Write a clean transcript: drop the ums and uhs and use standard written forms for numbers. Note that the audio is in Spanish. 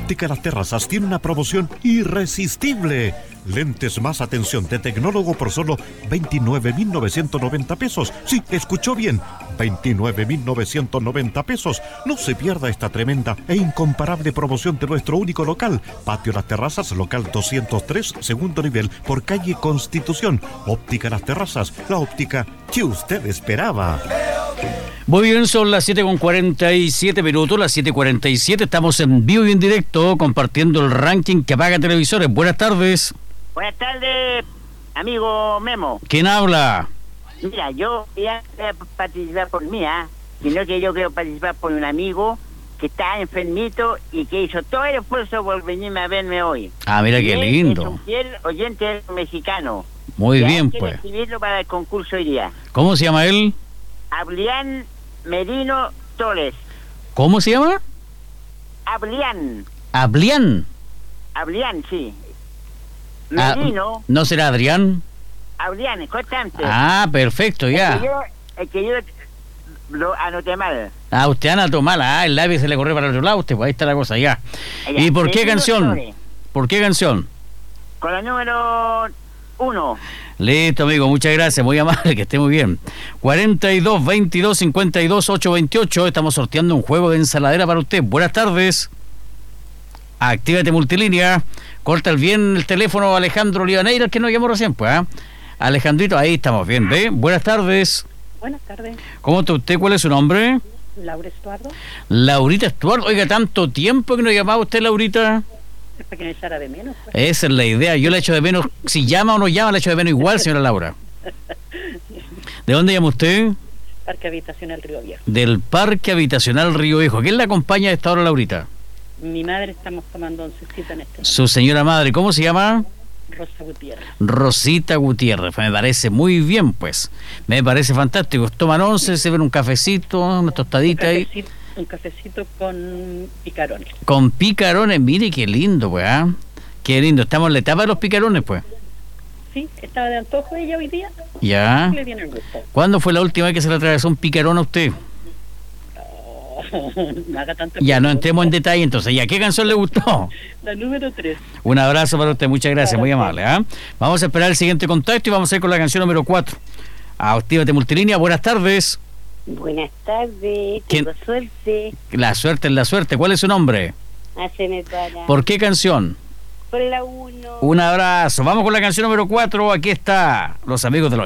Óptica Las Terrazas tiene una promoción irresistible. Lentes más atención de tecnólogo por solo 29.990 pesos. Sí, escuchó bien, 29.990 pesos. No se pierda esta tremenda e incomparable promoción de nuestro único local. Patio Las Terrazas, local 203, segundo nivel, por calle Constitución. Óptica Las Terrazas, la óptica que usted esperaba. Muy bien, son las 7:47, las 7:47. Estamos en vivo y en directo compartiendo el ranking que apaga televisores. Buenas tardes. Buenas tardes, amigo Memo. ¿Quién habla? Mira, yo voy a participar por mí, sino que yo quiero participar por un amigo que está enfermito y que hizo todo el esfuerzo por venirme a verme hoy. Ah, mira qué lindo. Es un fiel oyente mexicano. Muy bien, hay que pues. recibirlo para el concurso hoy día. ¿Cómo se llama él? Ablián Merino Torres. ¿Cómo se llama? Ablián. Ablián, sí. Merino. ¿No será Adrián? Ablián, constante. Ah, perfecto, ya. Es que yo lo anoté mal. Ah, usted anotó mal. Ah, el lápiz se le corrió para el otro lado. Usted, pues ahí está la cosa, ya. ¿Y por qué canción? Torres. ¿Por qué canción? Con la número 1. Listo, amigo, muchas gracias, muy amable, que esté muy bien. 42 22 52 828, estamos sorteando un juego de ensaladera para usted. Buenas tardes. Actívate multilínea. Corta bien el teléfono Alejandro Livaneira, que nos llamó recién, pues. Alejandrito, ahí estamos bien, ¿ve? Buenas tardes. Buenas tardes. ¿Cómo está usted? ¿Cuál es su nombre? Laura Estuardo. Laurita Estuardo. Oiga, tanto tiempo que nos llamaba usted, Laurita. Es para que me echara de menos. Pues. Esa es la idea. Yo la echo de menos. Si llama o no llama, la echo de menos igual, señora Laura. ¿De dónde llama usted? Parque Habitacional Río Viejo. Del Parque Habitacional Río Viejo. ¿Quién la acompaña a esta hora, Laurita? Mi madre, estamos tomando oncecita en este momento. Su señora madre, ¿cómo se llama? Rosa Gutiérrez. Rosita Gutiérrez. Me parece muy bien, pues. Me parece fantástico. Toman once, se ven un cafecito, una tostadita ahí. Un cafecito con picarones. Con picarones, mire qué lindo, pues. Qué lindo. Estamos en la etapa de los picarones, pues. Sí, estaba de antojo ella hoy día. Ya. Le viene el gusto. ¿Cuándo fue la última vez que se le atravesó un picarón a usted? No haga tanto. Ya, no entremos en detalle entonces. ¿Ya qué canción le gustó? La número 3. Un abrazo para usted, muchas gracias, muy amable. Vamos a esperar el siguiente contacto y vamos a ir con la canción número 4. Actívate multilínea, buenas tardes. Buenas tardes, tengo suerte. La suerte es la suerte. ¿Cuál es su nombre? Haceme para. ¿Por qué canción? Por la 1. Un abrazo. Vamos con la canción número 4. Aquí está Los Amigos de los